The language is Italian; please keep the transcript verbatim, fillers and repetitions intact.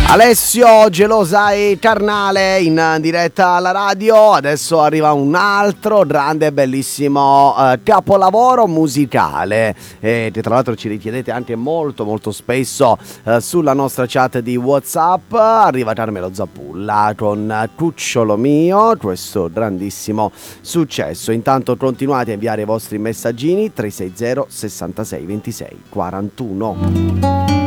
Alessio, Gelosa e Carnale in diretta alla radio. Adesso arriva un altro grande e bellissimo uh, capolavoro musicale e che tra l'altro ci richiedete anche molto molto spesso uh, sulla nostra chat di WhatsApp. Arriva Carmelo Zappulla con Cucciolo mio, questo grandissimo successo. Intanto continuate a inviare i vostri messaggini tre sei zero sessantasei ventisei quarantuno.